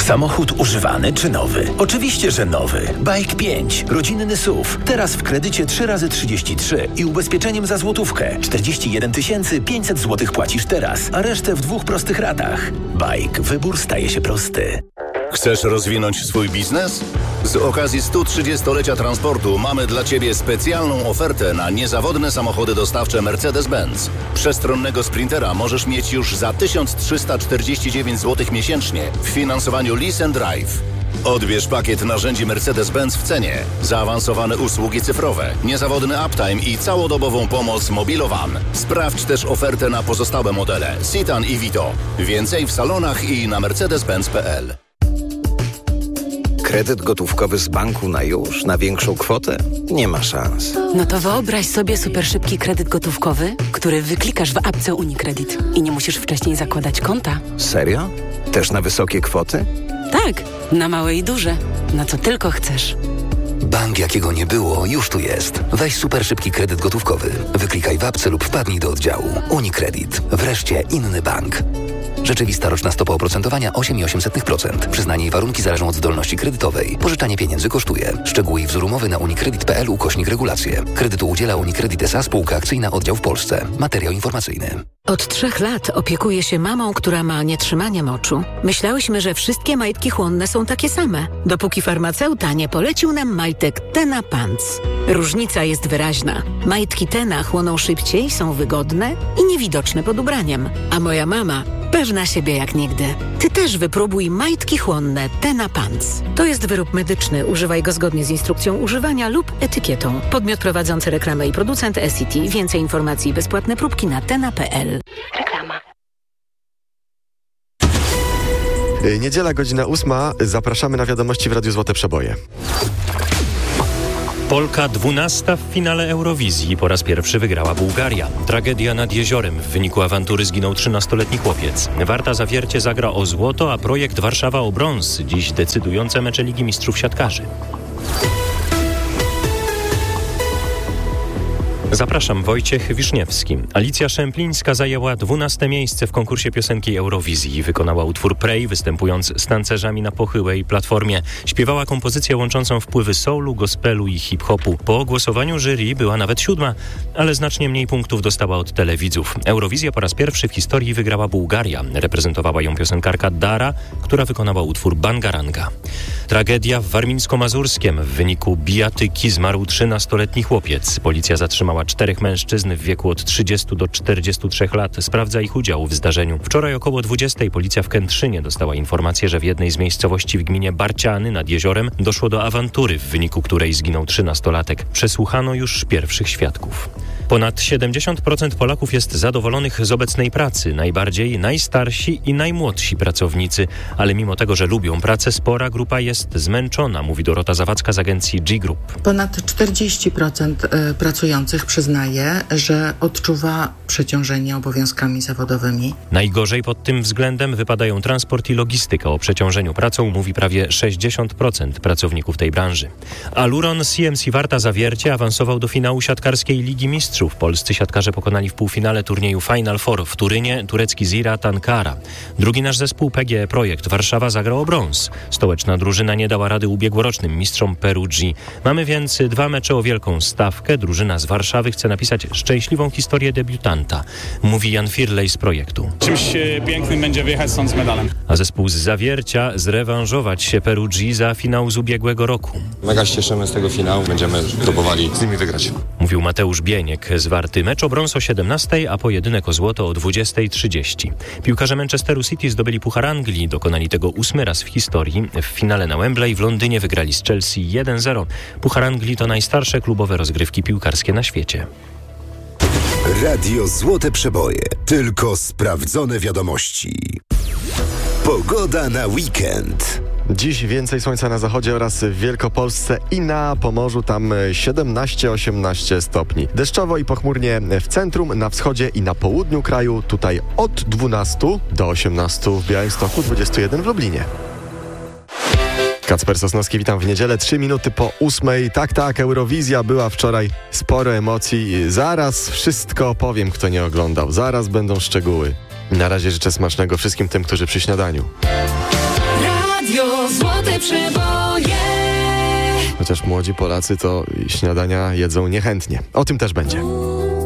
Samochód używany czy nowy? Oczywiście, że nowy. Bike 5. Rodzinny SUV. Teraz w kredycie 3x33 i ubezpieczeniem za złotówkę. 41 500 zł płacisz teraz, a resztę w 2 prostych ratach. Bike. Wybór staje się prosty. Chcesz rozwinąć swój biznes? Z okazji 130-lecia transportu mamy dla Ciebie specjalną ofertę na niezawodne samochody dostawcze Mercedes-Benz. Przestronnego Sprintera możesz mieć już za 1349 zł miesięcznie w finansowaniu Lease and Drive. Odbierz pakiet narzędzi Mercedes-Benz w cenie, zaawansowane usługi cyfrowe, niezawodny uptime i całodobową pomoc Mobilowan. Sprawdź też ofertę na pozostałe modele Citan i Vito. Więcej w salonach i na mercedes-benz.pl. Kredyt gotówkowy z banku na już, na większą kwotę? Nie ma szans. No to wyobraź sobie super szybki kredyt gotówkowy, który wyklikasz w apce UniCredit i nie musisz wcześniej zakładać konta. Serio? Też na wysokie kwoty? Tak, na małe i duże. Na co tylko chcesz. Bank, jakiego nie było, już tu jest. Weź super szybki kredyt gotówkowy. Wyklikaj w apce lub wpadnij do oddziału. UniCredit. Wreszcie inny bank. Rzeczywista roczna stopa oprocentowania 8,8%. Przyznanie i warunki zależą od zdolności kredytowej. Pożyczanie pieniędzy kosztuje. Szczegóły i wzór umowy na unicredit.pl/regulacje. Kredytu udziela UniCredit S.A. Spółka Akcyjna, oddział w Polsce. Materiał informacyjny. Od 3 lat opiekuję się mamą, która ma nietrzymanie moczu. Myślałyśmy, że wszystkie majtki chłonne są takie same, dopóki farmaceuta nie polecił nam majtek Tena Pants. Różnica jest wyraźna. Majtki Tena chłoną szybciej, są wygodne i niewidoczne pod ubraniem. A moja mama pewna siebie jak nigdy. Ty też wypróbuj majtki chłonne Tena Pants. To jest wyrób medyczny. Używaj go zgodnie z instrukcją używania lub etykietą. Podmiot prowadzący reklamę i producent Essity. Więcej informacji i bezpłatne próbki na tena.pl. Reklama. Niedziela, godzina 8. Zapraszamy na wiadomości w Radiu Złote Przeboje. Polka 12 w finale Eurowizji. Po raz pierwszy wygrała Bułgaria. Tragedia nad jeziorem. W wyniku awantury zginął 13-letni chłopiec. Warta Zawiercie zagra o złoto, a projekt Warszawa o brąz. Dziś decydujące mecze Ligi Mistrzów Siatkarzy. Zapraszam, Wojciech Wiszniewski. Alicja Szemplińska zajęła 12. miejsce w konkursie piosenki Eurowizji. Wykonała utwór Pray, występując z tancerzami na pochyłej platformie. Śpiewała kompozycję łączącą wpływy soulu, gospelu i hip-hopu. Po głosowaniu jury była nawet 7., ale znacznie mniej punktów dostała od telewidzów. Eurowizję po raz pierwszy w historii wygrała Bułgaria. Reprezentowała ją piosenkarka Dara, która wykonała utwór Bangaranga. Tragedia w Warmińsko-Mazurskiem. W wyniku bijatyki zmarł 13-letni chłopiec. Policja zatrzymała 4 mężczyzn w wieku od 30 do 43 lat. Sprawdza ich udział w zdarzeniu. Wczoraj około 20 policja w Kętrzynie dostała informację, że w jednej z miejscowości w gminie Barciany nad jeziorem doszło do awantury, w wyniku której zginął 13-latek. Przesłuchano już pierwszych świadków. Ponad 70% Polaków jest zadowolonych z obecnej pracy. Najbardziej najstarsi i najmłodsi pracownicy. Ale mimo tego, że lubią pracę, spora grupa jest zmęczona, mówi Dorota Zawadzka z agencji G-Group. Ponad 40% pracujących przyznaje, że odczuwa przeciążenie obowiązkami zawodowymi. Najgorzej pod tym względem wypadają transport i logistyka. O przeciążeniu pracą mówi prawie 60% pracowników tej branży. Aluron CMC Warta Zawiercie awansował do finału siatkarskiej Ligi Mistrzów. Polscy siatkarze pokonali w półfinale turnieju Final Four w Turynie turecki Ziraat Ankara. Drugi nasz zespół PGE Projekt Warszawa zagrał o brąz. Stołeczna drużyna nie dała rady ubiegłorocznym mistrzom Perugii. Mamy więc 2 mecze o wielką stawkę. Drużyna z Warszawy chce napisać szczęśliwą historię debiutanta, mówi Jan Firlej z projektu. Czymś pięknym będzie wyjechać stąd z medalem. A zespół z Zawiercia zrewanżować się Perugii za finał z ubiegłego roku. Mega się cieszymy z tego finału, będziemy próbowali z nimi wygrać. Mówił Mateusz Bieniek z Warty. Mecz o brąz o 17, a pojedynek o złoto o 20:30. Piłkarze Manchesteru City zdobyli Puchar Anglii. Dokonali tego 8. raz w historii. W finale na Wembley w Londynie wygrali z Chelsea 1-0. Puchar Anglii to najstarsze klubowe rozgrywki piłkarskie na świecie. Radio Złote Przeboje. Tylko sprawdzone wiadomości. Pogoda na weekend. Dziś więcej słońca na zachodzie oraz w Wielkopolsce i na Pomorzu, tam 17-18 stopni. Deszczowo i pochmurnie w centrum, na wschodzie i na południu kraju, tutaj od 12 do 18 w Białymstoku, 21 w Lublinie. Kacper Sosnowski, witam w niedzielę, 3 minuty po 8. Tak, Eurowizja była wczoraj, sporo emocji. Zaraz wszystko opowiem, kto nie oglądał. Zaraz będą szczegóły. Na razie życzę smacznego wszystkim tym, którzy przy śniadaniu. Radio Radio Złote Przeboje. Chociaż młodzi Polacy to śniadania jedzą niechętnie. O tym też będzie.